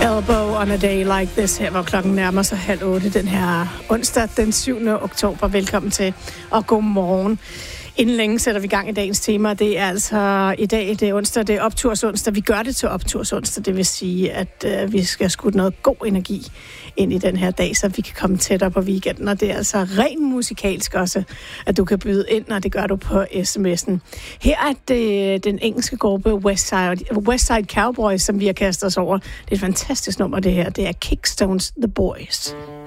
Elbow on a day like this her, hvor klokken nærmer sig 7:30 den her onsdag den 7. oktober. Velkommen til, og god morgen. Inden længe sætter vi gang i dagens tema. Det er altså i dag, det er onsdag, det er optursonsdag. Vi gør det til optursonsdag, det vil sige, at vi skal skudt noget god energi ind i den her dag, så vi kan komme tættere på weekenden. Og det er altså rent musikalsk også, at du kan byde ind, og det gør du på sms'en. Her er det den engelske gruppe Westside Cowboys, som vi har kastet os over. Det er et fantastisk nummer, det her. Det er Kickstones The Boys.